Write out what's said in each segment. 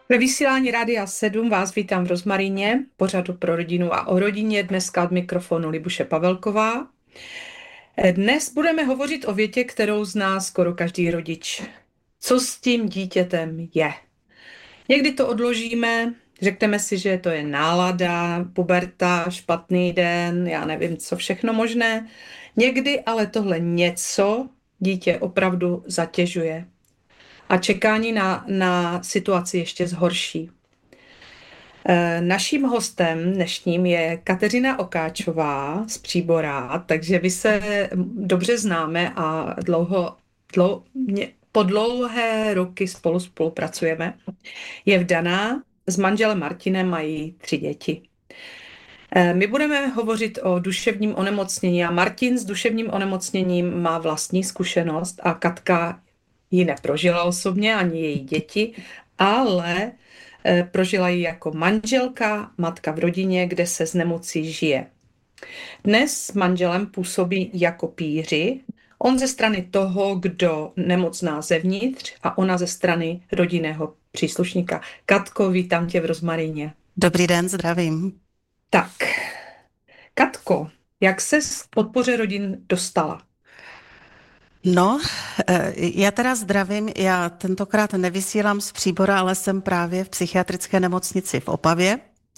Ve vysílání Rádia 7 vás vítám v Rozmaríně, pořadu pro rodinu a o rodině, dneska od mikrofonu Libuše Pavelková. Dnes budeme hovořit o větě, kterou zná skoro každý rodič. Co s tím dítětem je? Někdy to odložíme, řekneme si, že to je nálada, puberta, špatný den, já nevím, co všechno možné. Někdy ale tohle něco dítě opravdu zatěžuje. A čekání na situaci ještě zhorší. Naším hostem dnešním je Kateřina Okáčová z Příbora, takže vy se dobře známe a po dlouhé roky spolupracujeme. Je vdaná, s manželem Martinem mají 3 děti. My budeme hovořit o duševním onemocnění a Martin s duševním onemocněním má vlastní zkušenost a Katka ji neprožila osobně, ani její děti, ale prožila ji jako manželka, matka v rodině, kde se s nemocí žije. Dnes s manželem působí jako píři, on ze strany toho, kdo nemoc zná zevnitř a ona ze strany rodinného příslušníka. Katko, vítám tě v Rozmaríně. Dobrý den, zdravím. Tak, Katko, jak ses k podpoře rodin dostala? No, já teda zdravím, já tentokrát nevysílám z Příbora, ale jsem právě v psychiatrické nemocnici v Opavě.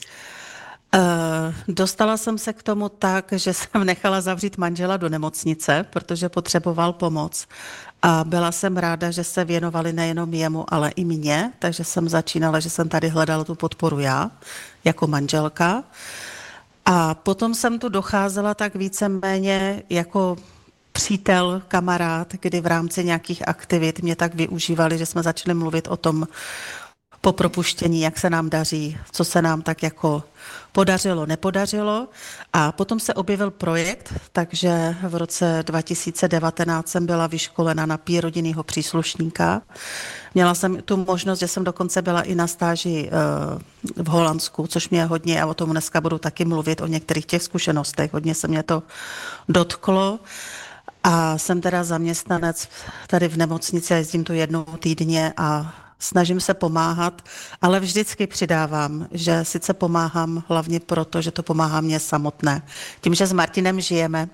Dostala jsem se k tomu tak, že jsem nechala zavřít manžela do nemocnice, protože potřeboval pomoc. A byla jsem ráda, že se věnovali nejenom jemu, ale i mně, takže jsem začínala, že jsem tady hledala tu podporu já, jako manželka. A potom jsem tu docházela tak víceméně jako přítel, kamarád, kdy v rámci nějakých aktivit mě tak využívali, že jsme začali mluvit o tom po propuštění, jak se nám daří, co se nám tak jako podařilo, nepodařilo. A potom se objevil projekt, takže v roce 2019 jsem byla vyškolena na pír rodinného příslušníka. Měla jsem tu možnost, že jsem dokonce byla i na stáži v Holandsku, což mě hodně, a o tom dneska budu taky mluvit, o některých těch zkušenostech, hodně se mě to dotklo. A jsem teda zaměstnanec tady v nemocnici, jezdím tu jednou týdně a snažím se pomáhat, ale vždycky přidávám, že sice pomáhám hlavně proto, že to pomáhá mně samotné. Tím, že s Martinem žijeme,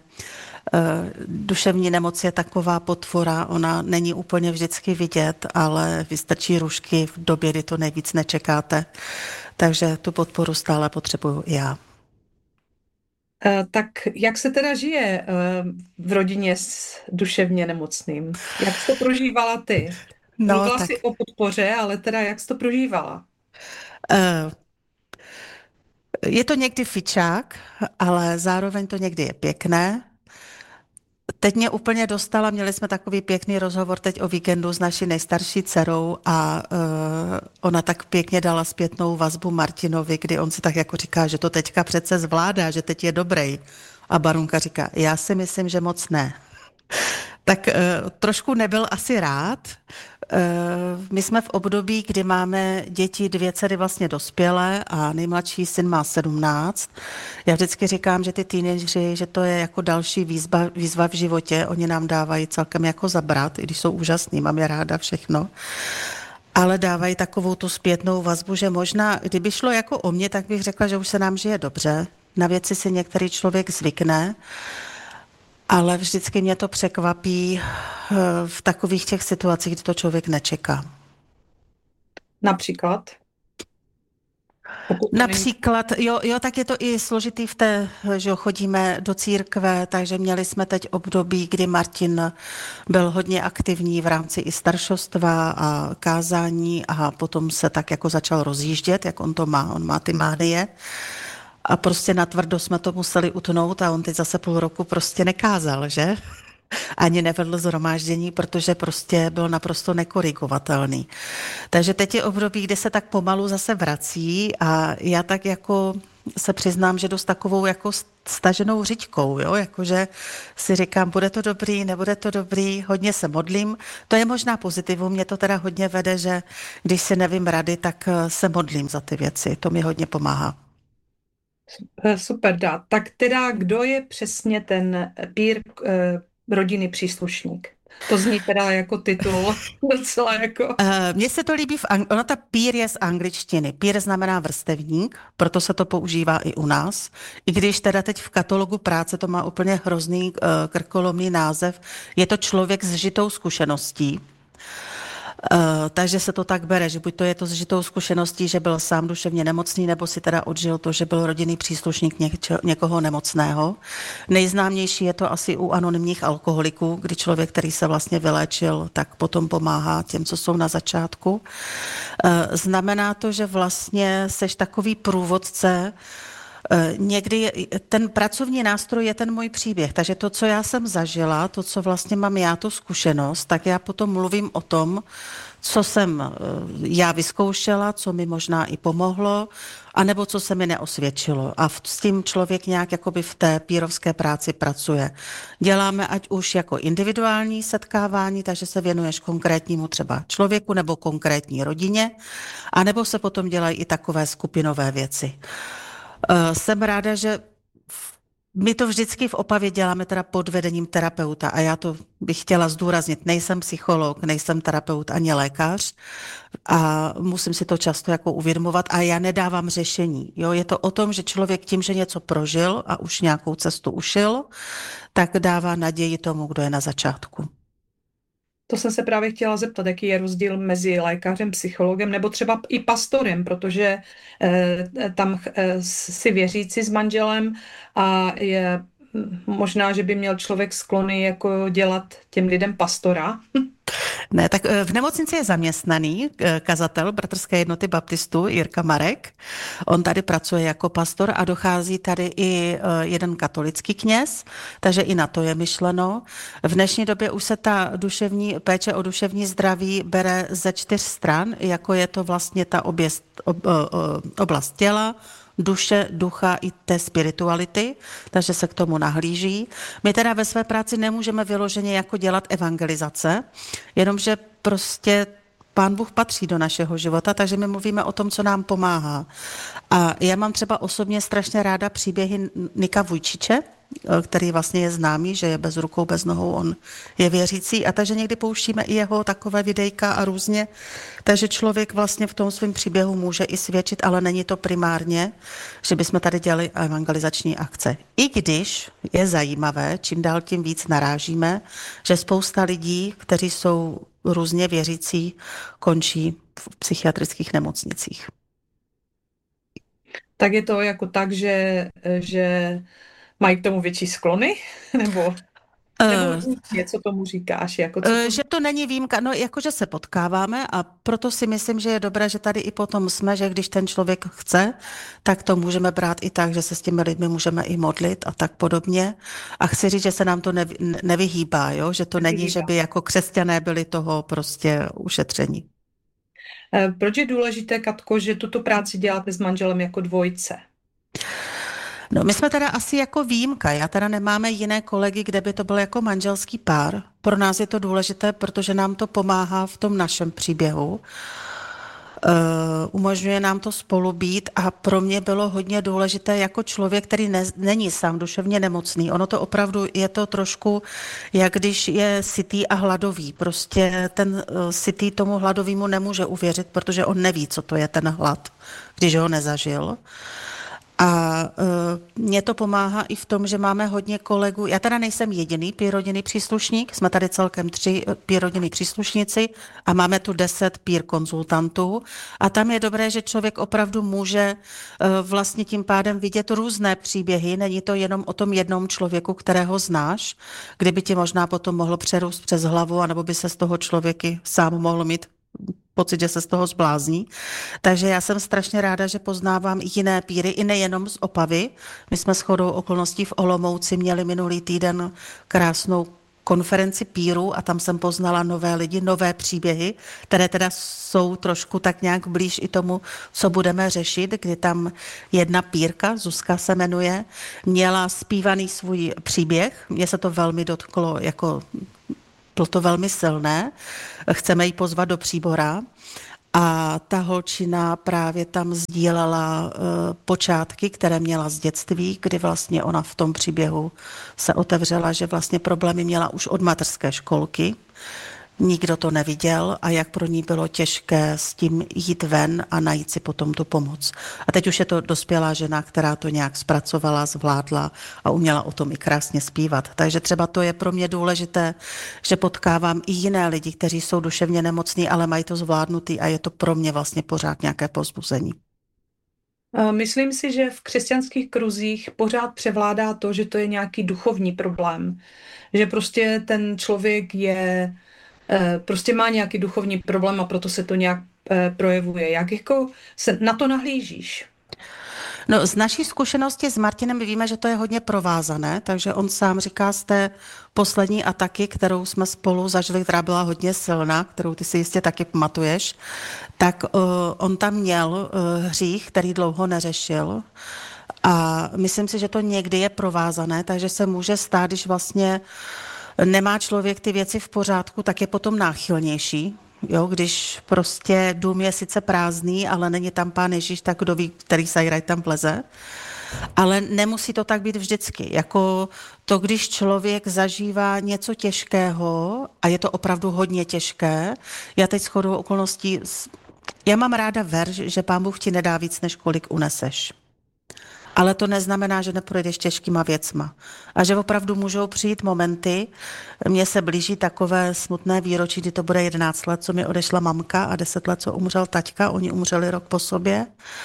duševní nemoc je taková potvora, ona není úplně vždycky vidět, ale vystačí rušky v době, kdy to nejvíc nečekáte. Takže tu podporu stále potřebuju i já. Tak jak se teda žije v rodině s duševně nemocným? Jak jsi to prožívala ty? No, Mluvila tak jsi o podpoře, ale teda jak jsi to prožívala? eh, je to někdy fičák, ale zároveň to někdy je pěkné. Teď mě úplně dostala, měli jsme takový pěkný rozhovor teď o víkendu s naší nejstarší dcerou a ona tak pěkně dala zpětnou vazbu Martinovi, kdy on si tak jako říká, že to teďka přece zvládá, že teď je dobrý. A Barunka říká, já si myslím, že moc ne. Tak trošku nebyl asi rád. My jsme v období, kdy máme děti, 2 dcery vlastně dospělé a nejmladší syn má 17. Já vždycky říkám, že ty teenageři, že to je jako další výzva v životě. Oni nám dávají celkem jako zabrat, i když jsou úžasný, mám je ráda všechno. Ale dávají takovou tu zpětnou vazbu, že možná, kdyby šlo jako o mě, tak bych řekla, že už se nám žije dobře. Na věci si některý člověk zvykne. Ale vždycky mě to překvapí v takových těch situacích, kdy to člověk nečeká. Například? Například, jo, tak je to i složitý že jo, chodíme do církve, takže měli jsme teď období, kdy Martin byl hodně aktivní v rámci i staršostva a kázání a potom se tak jako začal rozjíždět, jak on to má, on má ty mánie. A prostě natvrdo jsme to museli utnout a on teď zase 0,5 roku prostě nekázal, že? Ani nevedl shromáždění, protože prostě byl naprosto nekorigovatelný. Takže teď je období, kdy se tak pomalu zase vrací a já tak jako se přiznám, že dost takovou jako staženou řiďkou, jo? Jakože si říkám, bude to dobrý, nebude to dobrý, hodně se modlím. To je možná pozitivum, mě to teda hodně vede, že když si nevím rady, tak se modlím za ty věci, to mi hodně pomáhá. Super, dá. Tak teda, kdo je přesně ten pír rodinný příslušník? To zní teda jako titul, docela jako... Mně se to líbí, ona ta pír je z angličtiny. Pír znamená vrstevník, proto se to používá i u nás. I když teda teď v katalogu práce to má úplně hrozný krkolomný název, je to člověk s žitou zkušeností. Takže se to tak bere, že buď to je to s žitou zkušeností, že byl sám duševně nemocný, nebo si teda odžil to, že byl rodinný příslušník někoho nemocného. Nejznámější je to asi u anonymních alkoholiků, kdy člověk, který se vlastně vyléčil, tak potom pomáhá těm, co jsou na začátku. Znamená to, že vlastně seš takový průvodce. Někdy ten pracovní nástroj je ten můj příběh, takže to, co já jsem zažila, to, co vlastně mám já, tu zkušenost, tak já potom mluvím o tom, co jsem já vyzkoušela, co mi možná i pomohlo, anebo co se mi neosvědčilo. A s tím člověk nějak jakoby v té pírovské práci pracuje. Děláme ať už jako individuální setkávání, takže se věnuješ konkrétnímu třeba člověku nebo konkrétní rodině, anebo se potom dělají i takové skupinové věci. Jsem ráda, že my to vždycky v Opavě děláme teda pod vedením terapeuta a já to bych chtěla zdůraznit. Nejsem psycholog, nejsem terapeut ani lékař a musím si to často jako uvědomovat a já nedávám řešení. Jo? Je to o tom, že člověk tím, že něco prožil a už nějakou cestu ušil, tak dává naději tomu, kdo je na začátku. To jsem se právě chtěla zeptat, jaký je rozdíl mezi lékařem, psychologem nebo třeba i pastorem, protože tam si věřící s manželem a je možná, že by měl člověk sklony jako dělat těm lidem pastora. Ne, tak v nemocnici je zaměstnaný kazatel Bratrské jednoty baptistů Jirka Marek. On tady pracuje jako pastor a dochází tady i jeden katolický kněz, takže i na to je myšleno. V dnešní době už se ta péče o duševní zdraví bere ze 4 stran, jako je to vlastně ta oblast těla, duše, ducha i té spirituality, takže se k tomu nahlíží. My teda ve své práci nemůžeme vyloženě jako dělat evangelizace, jenomže prostě Pán Bůh patří do našeho života, takže my mluvíme o tom, co nám pomáhá. A já mám třeba osobně strašně ráda příběhy Nika Vujčiče, který vlastně je známý, že je bez rukou, bez nohou, on je věřící a takže někdy pouštíme i jeho takové videjka a různě. Takže člověk vlastně v tom svém příběhu může i svědčit, ale není to primárně, že bychom tady dělali evangelizační akce. I když je zajímavé, čím dál tím víc narážíme, že spousta lidí, kteří jsou různě věřící, končí v psychiatrických nemocnicích. Tak je to jako tak, že mají k tomu větší sklony? Nebo co tomu říkáš? Jako že to není výjimka, no jakože se potkáváme a proto si myslím, že je dobré, že tady i potom jsme, že když ten člověk chce, tak to můžeme brát i tak, že se s těmi lidmi můžeme i modlit a tak podobně. A chci říct, že se nám to nevyhýbá, jo? Že to není, že by jako křesťané byli toho prostě ušetření. Proč je důležité, Katko, že tuto práci děláte s manželem jako dvojce? No, my jsme teda asi jako výjimka. Já teda nemáme jiné kolegy, kde by to byl jako manželský pár. Pro nás je to důležité, protože nám to pomáhá v tom našem příběhu. Umožňuje nám to spolu být a pro mě bylo hodně důležité jako člověk, který není sám duševně nemocný. Ono to opravdu je to trošku, jak když je sytý a hladový. Prostě ten sytý tomu hladovému nemůže uvěřit, protože on neví, co to je ten hlad, když ho nezažil. A mě to pomáhá i v tom, že máme hodně kolegů. Já teda nejsem jediný pír-rodinný příslušník, jsme tady celkem 3 pír-rodinní příslušníci a máme tu 10 pír-konzultantů. A tam je dobré, že člověk opravdu může vlastně tím pádem vidět různé příběhy. Není to jenom o tom jednom člověku, kterého znáš, kdyby ti možná potom mohl přerůst přes hlavu, anebo by se z toho člověk sám mohl mít pocit, že se z toho zblázní. Takže já jsem strašně ráda, že poznávám jiné píry, i nejenom z Opavy. My jsme shodou okolností v Olomouci měli minulý týden krásnou konferenci pírů a tam jsem poznala nové lidi, nové příběhy, které teda jsou trošku tak nějak blíž i tomu, co budeme řešit, kdy tam jedna pírka, Zuzka se jmenuje, měla zpívaný svůj příběh. Mně se to velmi dotklo, jako bylo to velmi silné. Chceme ji pozvat do Příbora. A ta holčina právě tam sdílela počátky, které měla z dětství, kdy vlastně ona v tom příběhu se otevřela, že vlastně problémy měla už od mateřské školky. Nikdo to neviděl a jak pro ní bylo těžké s tím jít ven a najít si potom tu pomoc. A teď už je to dospělá žena, která to nějak zpracovala, zvládla a uměla o tom i krásně zpívat. Takže třeba to je pro mě důležité, že potkávám i jiné lidi, kteří jsou duševně nemocní, ale mají to zvládnutý a je to pro mě vlastně pořád nějaké povzbuzení. Myslím si, že v křesťanských kruzích pořád převládá to, že to je nějaký duchovní problém. Že prostě ten člověk prostě má nějaký duchovní problém a proto se to nějak projevuje. Jak jako se na to nahlížíš? No, z naší zkušenosti s Martinem víme, že to je hodně provázané, takže on sám říká z té poslední ataky, kterou jsme spolu zažili, která byla hodně silná, kterou ty si jistě taky pamatuješ, tak on tam měl hřích, který dlouho neřešil. A myslím si, že to někdy je provázané, takže se může stát, když vlastně nemá člověk ty věci v pořádku, tak je potom náchylnější. Jo, když prostě dům je sice prázdný, ale není tam Pán Ježíš, tak kdo ví, který sajraj tam vleze. Ale nemusí to tak být vždycky. Jako to, když člověk zažívá něco těžkého, a je to opravdu hodně těžké, já teď shodou okolností, já mám ráda verš, že Pán Bůh ti nedá víc, než kolik uneseš. Ale to neznamená, že neprojdeš těžkýma věcma. A že opravdu můžou přijít momenty, mně se blíží takové smutné výročí, kdy to bude 11 let, co mi odešla mamka a 10 let, co umřel taťka, oni umřeli rok po sobě.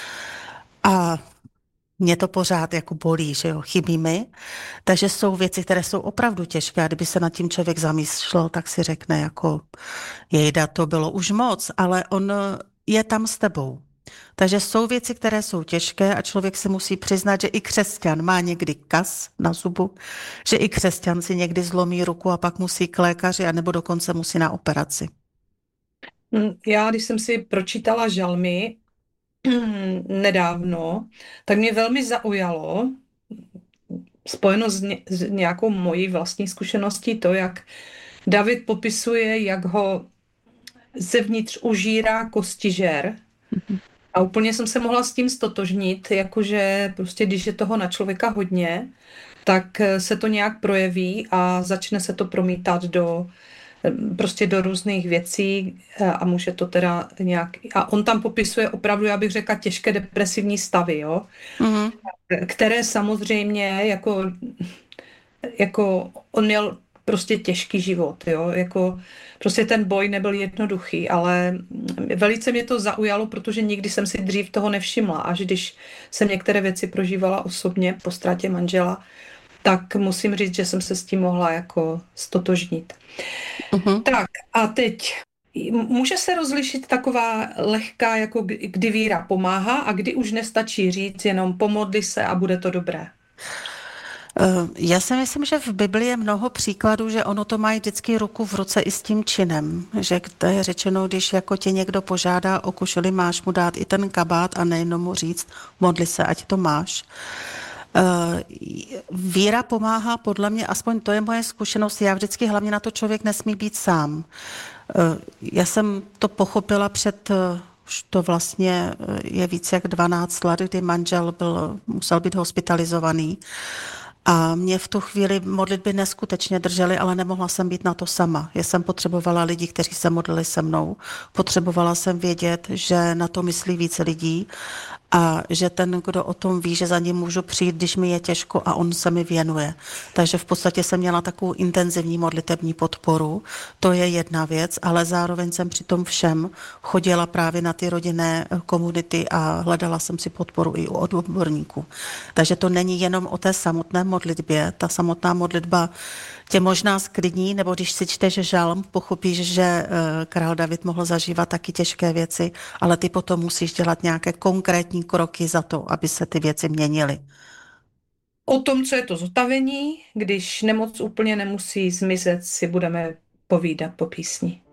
A mě to pořád jako bolí, že jo, chybí mi. Takže jsou věci, které jsou opravdu těžké a kdyby se nad tím člověk zamýšlel, tak si řekne jako jejda, to bylo už moc, ale on je tam s tebou. Takže jsou věci, které jsou těžké a člověk si musí přiznat, že i křesťan má někdy kas na zubu, že i křesťan si někdy zlomí ruku a pak musí k lékaři, anebo dokonce musí na operaci. Já, když jsem si pročítala žalmy nedávno, tak mě velmi zaujalo, spojeno s nějakou mojí vlastní zkušeností, to, jak David popisuje, jak ho zevnitř užírá kostižér. A úplně jsem se mohla s tím stotožnit, jakože prostě když je toho na člověka hodně, tak se to nějak projeví a začne se to promítat prostě do různých věcí a může to teda nějak... A on tam popisuje opravdu, já bych řekla, těžké depresivní stavy, jo? Mm-hmm. Které samozřejmě jako on měl prostě těžký život, jo, jako prostě ten boj nebyl jednoduchý, ale velice mě to zaujalo, protože nikdy jsem si dřív toho nevšimla, až když jsem některé věci prožívala osobně po ztrátě manžela, tak musím říct, že jsem se s tím mohla jako stotožnit. Uh-huh. Tak a teď může se rozlišit taková lehká, jako kdy víra pomáhá a kdy už nestačí říct jenom pomodli se a bude to dobré. Já si myslím, že v Biblii je mnoho příkladů, že ono to má vždycky ruku v ruce i s tím činem. Že to je řečeno, když jako tě někdo požádá o košili, máš mu dát i ten kabát a nejenom mu říct, modli se, ať to máš. Víra pomáhá, podle mě, aspoň to je moje zkušenost, já vždycky hlavně na to člověk nesmí být sám. Já jsem to pochopila už to vlastně je více jak 12 let, kdy manžel musel být hospitalizovaný. A mě v tu chvíli modlitby neskutečně držely, ale nemohla jsem být na to sama. Já jsem potřebovala lidi, kteří se modlili se mnou. Potřebovala jsem vědět, že na to myslí více lidí a že ten, kdo o tom ví, že za ním můžu přijít, když mi je těžko a on se mi věnuje. Takže v podstatě jsem měla takovou intenzivní modlitební podporu. To je jedna věc, ale zároveň jsem při tom všem chodila právě na ty rodinné komunity a hledala jsem si podporu i od odborníků. Takže to není jenom o té samotné modlitbě. Ta samotná modlitba tě možná sklidní, nebo když si čteš žalm, pochopíš, že král David mohl zažívat taky těžké věci, ale ty potom musíš dělat nějaké konkrétní kroky za to, aby se ty věci měnily. O tom, co je to zotavení, když nemoc úplně nemusí zmizet, si budeme povídat po písni.